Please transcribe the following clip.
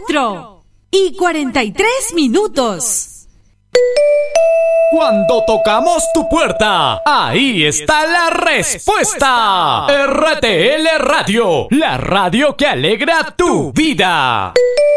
4:43. Cuando tocamos tu puerta, ahí está la respuesta. RTL Radio, la radio que alegra tu vida.